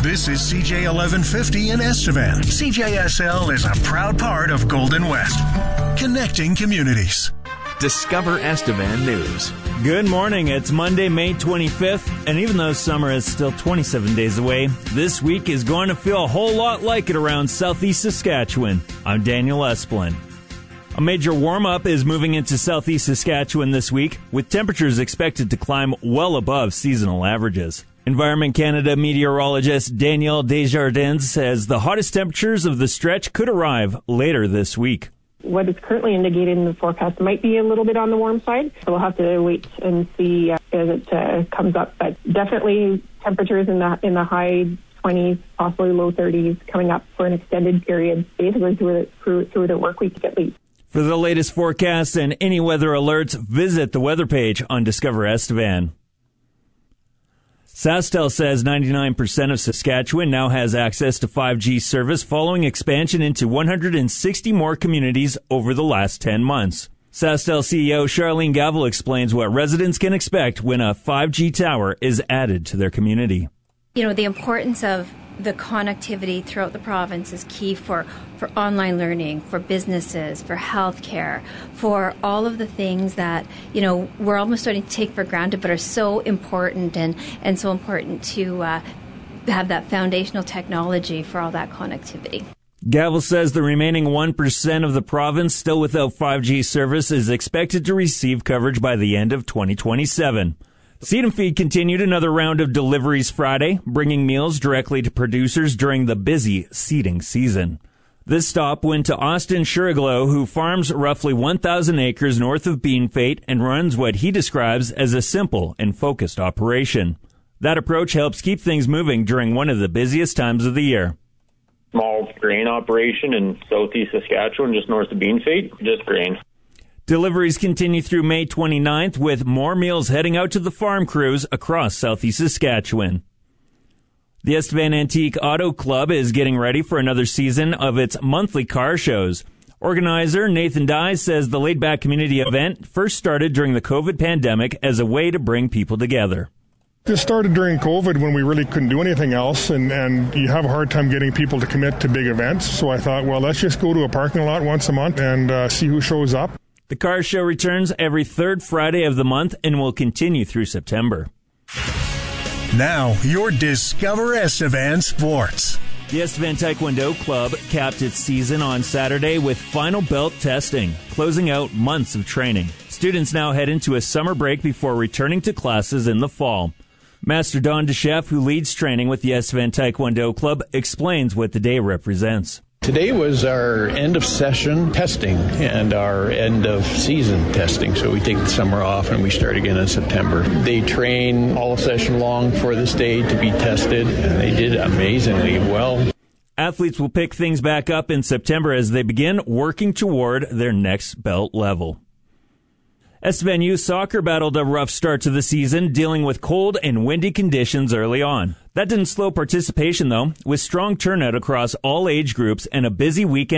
This is CJ 1150 in Estevan. CJSL is a proud part of Golden West, connecting communities. Discover Estevan News. Good morning. It's Monday, May 25th, and even though summer is still 27 days away, this week is going to feel a whole lot like it around southeast Saskatchewan. I'm Daniel Esplin. A major warm-up is moving into southeast Saskatchewan this week, with temperatures expected to climb well above seasonal averages. Environment Canada meteorologist Danielle Desjardins says the hottest temperatures of the stretch could arrive later this week. What is currently indicated in the forecast might be a little bit on the warm side, so we'll have to wait and see as it comes up. But definitely temperatures in the high 20s, possibly low 30s, coming up for an extended period, basically through the work week at least. For the latest forecasts and any weather alerts, visit the weather page on Discover Estevan. SaskTel says 99% of Saskatchewan now has access to 5G service following expansion into 160 more communities over the last 10 months. SaskTel CEO Charlene Gavel explains what residents can expect when a 5G tower is added to their community. You know, the importance of the connectivity throughout the province is key for online learning, for businesses, for healthcare, for all of the things that, you know, we're almost starting to take for granted but are so important and so important to have that foundational technology for all that connectivity. Gavel says the remaining 1% of the province still without 5G service is expected to receive coverage by the end of 2027. Seed and Feed continued another round of deliveries Friday, bringing meals directly to producers during the busy seeding season. This stop went to Austin Shuriglow, who farms roughly 1,000 acres north of Beanfate and runs what he describes as a simple and focused operation. That approach helps keep things moving during one of the busiest times of the year. Small grain operation in southeast Saskatchewan, just north of Beanfate, just grain. Deliveries continue through May 29th, with more meals heading out to the farm crews across southeast Saskatchewan. The Estevan Antique Auto Club is getting ready for another season of its monthly car shows. Organizer Nathan Dye says the laid-back community event first started during the COVID pandemic as a way to bring people together. This started during COVID when we really couldn't do anything else, and you have a hard time getting people to commit to big events. So I thought, well, let's just go to a parking lot once a month and see who shows up. The car show returns every third Friday of the month and will continue through September. Now, your Discover Estevan Sports. The Estevan Taekwondo Club capped its season on Saturday with final belt testing, closing out months of training. Students now head into a summer break before returning to classes in the fall. Master Don DeChef, who leads training with the Estevan Taekwondo Club, explains what the day represents. Today was our end of session testing and our end of season testing. So we take the summer off and we start again in September. They train all session long for this day to be tested, and they did amazingly well. Athletes will pick things back up in September as they begin working toward their next belt level. Estevan Youth Soccer battled a rough start to the season, dealing with cold and windy conditions early on. That didn't slow participation, though, with strong turnout across all age groups and a busy weekend